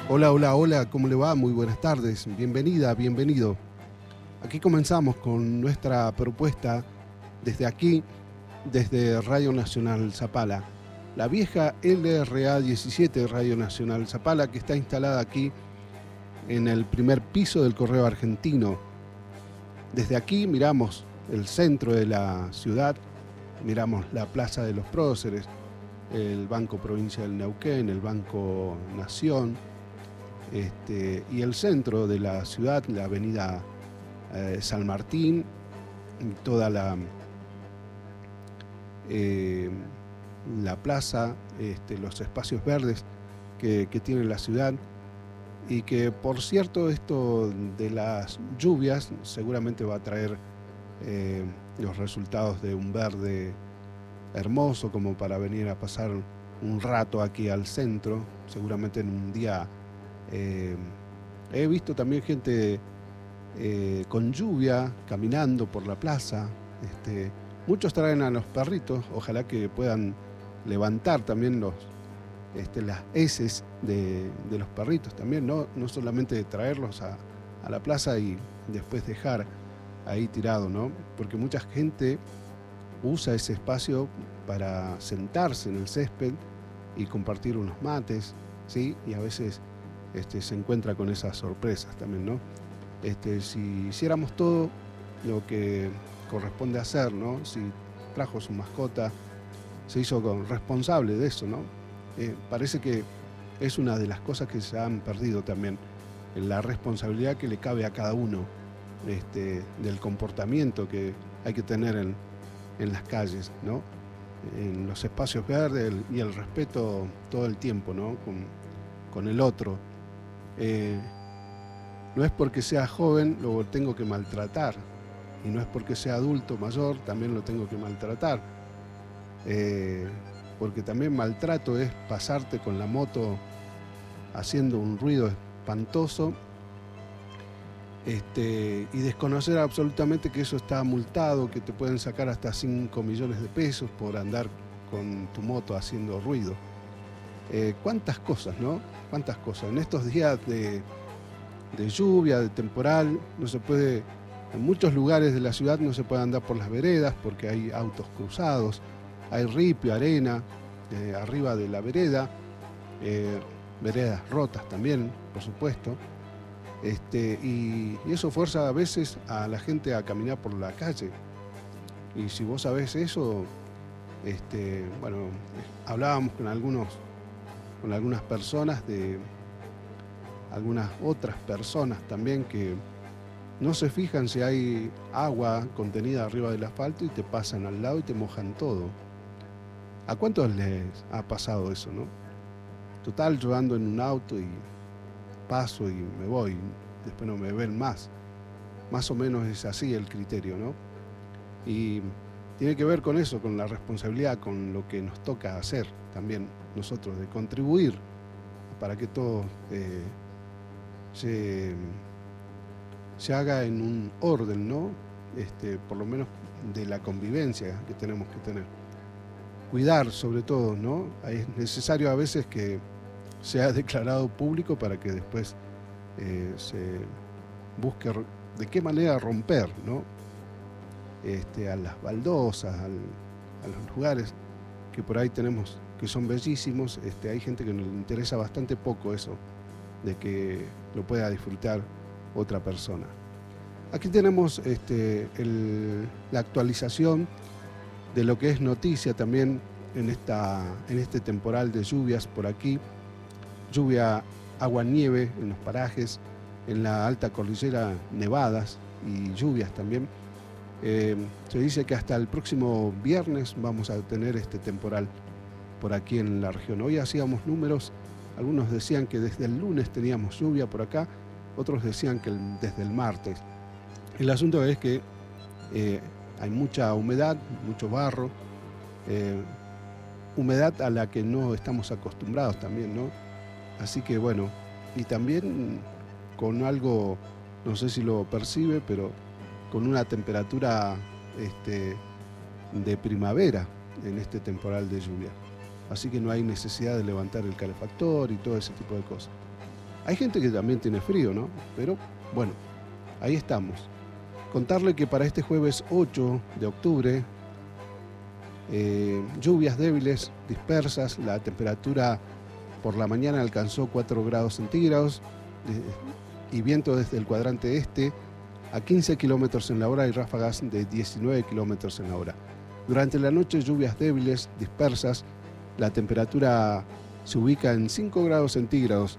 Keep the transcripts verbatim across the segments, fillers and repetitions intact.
Hola, hola, hola, ¿cómo le va? Muy buenas tardes, bienvenida, bienvenido. Aquí comenzamos con nuestra propuesta desde aquí, desde Radio Nacional Zapala, la vieja L R A diecisiete Radio Nacional Zapala, que está instalada aquí en el primer piso del Correo Argentino. Desde aquí miramos el centro de la ciudad, miramos la Plaza de los Próceres, el Banco Provincia del Neuquén, el Banco Nación, Este, y el centro de la ciudad, la avenida eh, San Martín, toda la, eh, la plaza, este, los espacios verdes que, que tiene la ciudad, y que por cierto esto de las lluvias seguramente va a traer eh, los resultados de un verde hermoso como para venir a pasar un rato aquí al centro, seguramente en un día. Eh, he visto también gente eh, con lluvia caminando por la plaza. Este, muchos traen a los perritos, ojalá que puedan levantar también los, este, las heces de, de los perritos también, ¿no? No solamente traerlos a, a la plaza y después dejar ahí tirado, ¿no? Porque mucha gente usa ese espacio para sentarse en el césped y compartir unos mates, ¿sí? Y a veces Este, se encuentra con esas sorpresas también, ¿no? Este, si hiciéramos todo lo que corresponde hacer, ¿no? Si trajo su mascota, se hizo con, responsable de eso, ¿no? Eh, parece que es una de las cosas que se han perdido también, en la responsabilidad que le cabe a cada uno, este, del comportamiento que hay que tener en, en las calles, ¿no? En los espacios verdes el, y el respeto todo el tiempo, ¿no? Con, con el otro. Eh, no es porque sea joven lo tengo que maltratar, y no es porque sea adulto mayor también lo tengo que maltratar, eh, porque también maltrato es pasarte con la moto haciendo un ruido espantoso, este, y desconocer absolutamente que eso está multado, que te pueden sacar hasta cinco millones de pesos por andar con tu moto haciendo ruido. Eh, cuántas cosas, ¿no? Cuántas cosas. En estos días de, de lluvia, de temporal, no se puede, en muchos lugares de la ciudad no se puede andar por las veredas porque hay autos cruzados, hay ripio, arena, eh, arriba de la vereda, eh, veredas rotas también, por supuesto, este, y, y eso fuerza a veces a la gente a caminar por la calle. Y si vos sabés eso, este, bueno, hablábamos con algunos con algunas personas, de algunas otras personas también que no se fijan si hay agua contenida arriba del asfalto y te pasan al lado y te mojan todo. ¿A cuántos les ha pasado eso, no? Total, yo ando en un auto y paso y me voy, después no me ven más. Más o menos es así el criterio, ¿no? Y tiene que ver con eso, con la responsabilidad, con lo que nos toca hacer también nosotros, de contribuir para que todo eh, se, se haga en un orden, ¿no? Este, por lo menos de la convivencia que tenemos que tener. Cuidar sobre todo, ¿no? Es necesario a veces que sea declarado público para que después eh, se busque de qué manera romper, ¿no? Este, a las baldosas, al, a los lugares que por ahí tenemos, que son bellísimos. Este, hay gente que nos interesa bastante poco eso, de que lo pueda disfrutar otra persona. Aquí tenemos este, el, la actualización de lo que es noticia también en, esta, en este temporal de lluvias por aquí. Lluvia, agua, nieve en los parajes, en la alta cordillera nevadas y lluvias también. Eh, se dice que hasta el próximo viernes vamos a tener este temporal por aquí en la región. Hoy hacíamos números, algunos decían que desde el lunes teníamos lluvia por acá, otros decían que el, desde el martes. El asunto es que eh, hay mucha humedad, mucho barro, eh, humedad a la que no estamos acostumbrados también, ¿no? Así que bueno, y también con algo, no sé si lo percibe, pero con una temperatura este, de primavera en este temporal de lluvia. Así que no hay necesidad de levantar el calefactor y todo ese tipo de cosas. Hay gente que también tiene frío, ¿no? Pero bueno, ahí estamos. Contarle que para este jueves ocho de octubre, eh, lluvias débiles, dispersas, la temperatura por la mañana alcanzó cuatro grados centígrados eh, y viento desde el cuadrante este a quince kilómetros en la hora y ráfagas de diecinueve kilómetros en la hora. Durante la noche lluvias débiles, dispersas, la temperatura se ubica en cinco grados centígrados,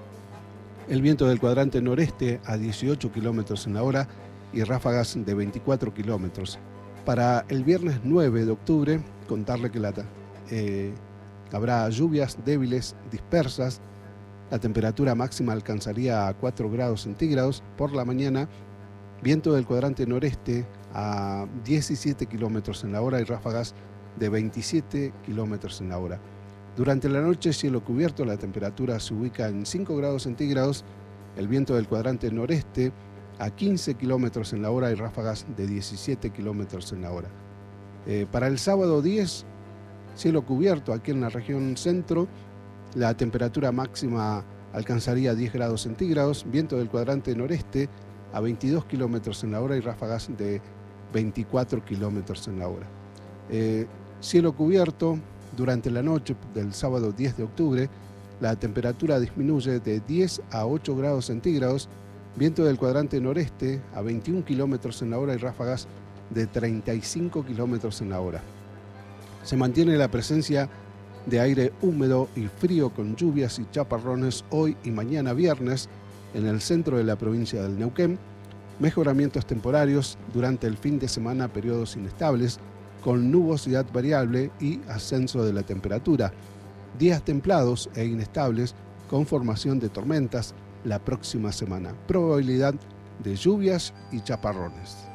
el viento del cuadrante noreste a dieciocho kilómetros en la hora y ráfagas de veinticuatro kilómetros. Para el viernes nueve de octubre, contarle que la, eh, habrá lluvias débiles, dispersas, la temperatura máxima alcanzaría a cuatro grados centígrados por la mañana, viento del cuadrante noreste a diecisiete kilómetros en la hora y ráfagas de veintisiete kilómetros en la hora. Durante la noche, cielo cubierto, la temperatura se ubica en cinco grados centígrados, el viento del cuadrante noreste a quince kilómetros en la hora y ráfagas de diecisiete kilómetros en la hora. Eh, para el sábado diez, cielo cubierto aquí en la región centro, la temperatura máxima alcanzaría diez grados centígrados, viento del cuadrante noreste a veintidós kilómetros en la hora y ráfagas de veinticuatro kilómetros en la hora. Eh, cielo cubierto durante la noche del sábado diez de octubre, la temperatura disminuye de diez a ocho grados centígrados, viento del cuadrante noreste a veintiún kilómetros en la hora y ráfagas de treinta y cinco kilómetros en la hora. Se mantiene la presencia de aire húmedo y frío con lluvias y chaparrones hoy y mañana viernes en el centro de la provincia del Neuquén, mejoramientos temporarios durante el fin de semana, periodos inestables, con nubosidad variable y ascenso de la temperatura, días templados e inestables con formación de tormentas la próxima semana, probabilidad de lluvias y chaparrones.